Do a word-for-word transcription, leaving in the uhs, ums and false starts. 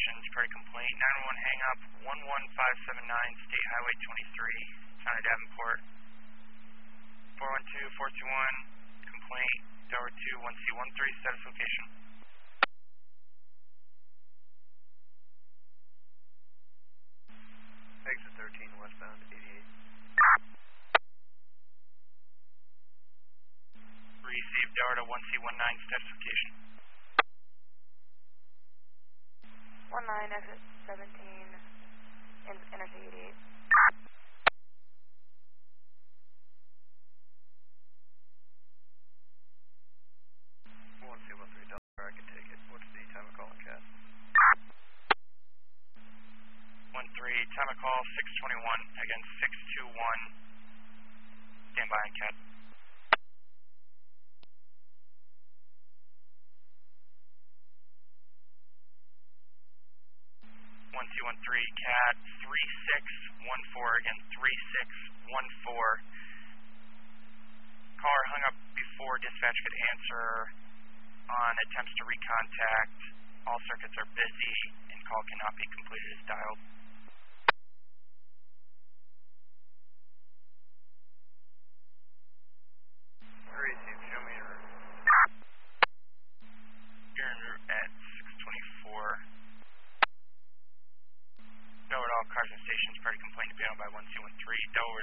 stations, pretty complaint. nine one one hang up, one one five seven nine, State Highway twenty-three, Town of Davenport. four one two, four two one, complaint, Delaware two, one C one three, status location. Exit thirteen, westbound, eighty-eight. Received, Delaware one C one nine, status location. one nine, exit seventeen, in, interstate eighty-eight. one C one three, Delaware, I can take it. What's the time of call and cast? one three, time of call six twenty-one, again six two one, stand by on cat. one two one three, cat three six one four, again three six one four. Caller hung up before dispatch could answer on attempts to recontact. All circuits are busy and call cannot be completed as dialed. Received, show me your route. You're en route at six twenty-four. Delaware all cars and stations, party complaint to be owned by one two one three. Delaware